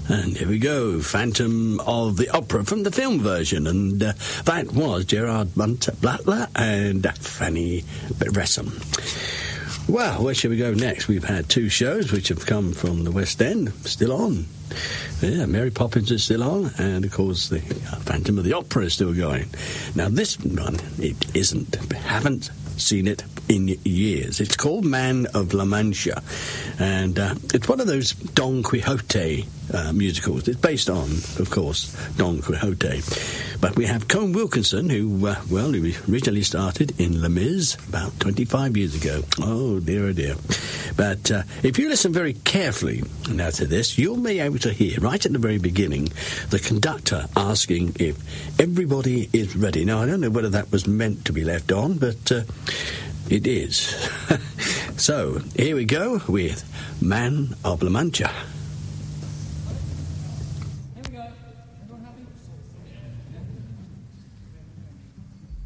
And here we go, Phantom of the Opera from the film version. And that was Gerard Butler and Fanny Ressam. Well, where shall we go next? We've had two shows which have come from the West End, still on. Yeah, Mary Poppins is still on, and of course the Phantom of the Opera is still going. Now this one, it isn't. Haven't seen it in years. It's called Man of La Mancha, and it's one of those Don Quixote musicals. It's based on, of course, Don Quixote. But we have Colm Wilkinson, who, he originally started in Les Mis about 25 years ago. Oh, dear, oh, dear. But if you listen very carefully now to this, you'll be able to hear, right at the very beginning, the conductor asking if everybody is ready. Now, I don't know whether that was meant to be left on, but it is. So, here we go with Man of La Mancha.